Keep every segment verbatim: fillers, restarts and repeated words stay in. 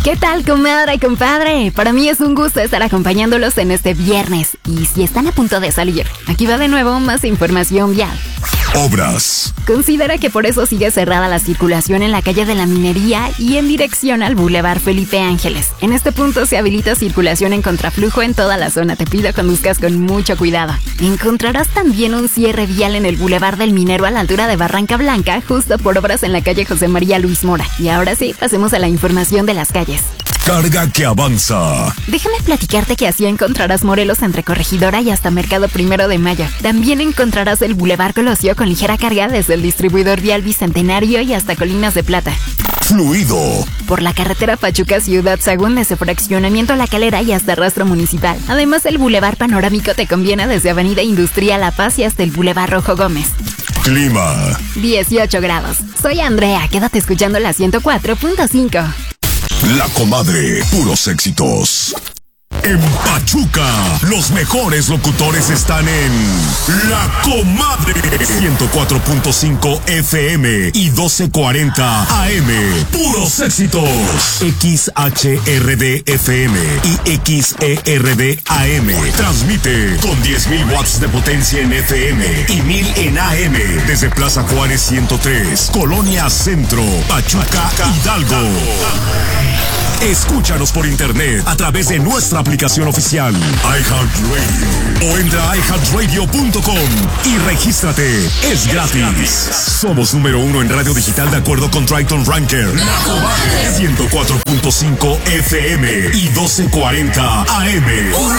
¿Qué tal, comadre y compadre? Para mí es un gusto estar acompañándolos en este viernes. Y si están a punto de salir, aquí va de nuevo más información vial. Obras. Considera que por eso sigue cerrada la circulación en la calle de la Minería y en dirección al Boulevard Felipe Ángeles. En este punto se habilita circulación en contraflujo en toda la zona. Te pido conduzcas con mucho cuidado. Encontrarás también un cierre vial en el Boulevard del Minero a la altura de Barranca Blanca, justo por obras en la calle José María Luis Mora. Y ahora sí, pasemos a la información de las calles. Carga que avanza. Déjame platicarte que así encontrarás Morelos entre Corregidora y hasta Mercado Primero de Mayo. También encontrarás el Boulevard Colosio con ligera carga desde el distribuidor vial Bicentenario y hasta Colinas de Plata. Fluido. Por la carretera Pachuca Ciudad Sagún desde Fraccionamiento La Calera y hasta Rastro Municipal. Además, el Boulevard Panorámico te conviene desde Avenida Industrial La Paz y hasta el Boulevard Rojo Gómez. Clima. dieciocho grados. Soy Andrea, quédate escuchando la ciento cuatro punto cinco. La Comadre, puros éxitos. En Pachuca, los mejores locutores están en La Comadre. ciento cuatro punto cinco F M y doce cuarenta A M. Puros éxitos. X H R D F M y X E R D A M. Transmite con diez mil watts de potencia en F M y mil en A M. Desde Plaza Juárez ciento tres, Colonia Centro, Pachuca, Hidalgo. Escúchanos por internet a través de nuestra aplicación oficial iHeartRadio o entra a i heart radio punto com y regístrate. Es gratis. Somos número uno en radio digital de acuerdo con Triton Ranker. ciento cuatro punto cinco F M y doce cuarenta A M.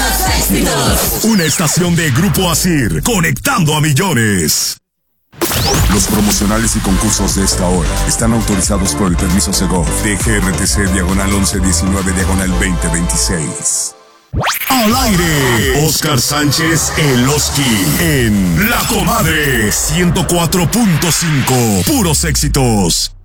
Una estación de Grupo Asir, conectando a millones. Los promocionales y concursos de esta hora están autorizados por el permiso Segov de G R T C diagonal once diecinueve diagonal veinte veintiséis. Al aire, Oscar Sánchez El Oski en La Comadre ciento cuatro punto cinco. Puros éxitos.